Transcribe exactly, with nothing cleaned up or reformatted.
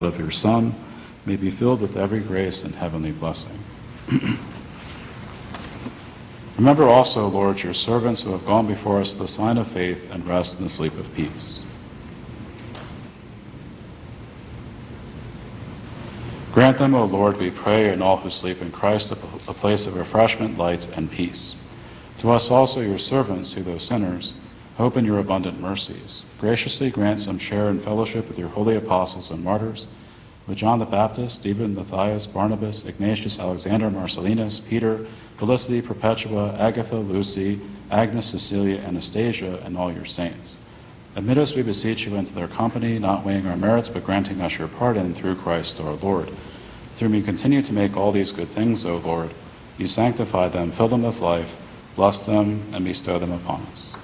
of your Son may be filled with every grace and heavenly blessing. Remember also, Lord, your servants who have gone before us the sign of faith and rest in the sleep of peace. Grant them, O Lord, we pray, and all who sleep in Christ, a place of refreshment, light, and peace. To us also, your servants, who though sinners, hope in your abundant mercies, graciously grant some share in fellowship with your holy apostles and martyrs, with John the Baptist, Stephen, Matthias, Barnabas, Ignatius, Alexander, Marcellinus, Peter, Felicity, Perpetua, Agatha, Lucy, Agnes, Cecilia, Anastasia, and all your saints. Admit us, we beseech you, into their company, not weighing our merits, but granting us your pardon through Christ our Lord. Through me continue to make all these good things, O Lord. You sanctify them, fill them with life, bless them, and bestow them upon us.